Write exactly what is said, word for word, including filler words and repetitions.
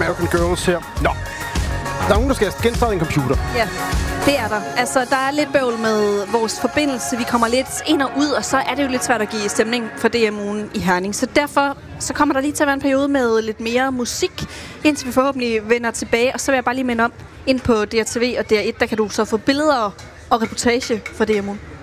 American Girls her. Nå. Der er nogen, der skal genstarte en computer. Ja, det er der. Altså, der er lidt bøvl med vores forbindelse. Vi kommer lidt ind og ud, og så er det jo lidt svært at give stemning for D M U'en i Herning. Så derfor så kommer der lige til at være en periode med lidt mere musik, indtil vi forhåbentlig vender tilbage. Og så vil jeg bare lige minde om, ind på D R T V og D R et, der kan du så få billeder og reportage for D M U'en.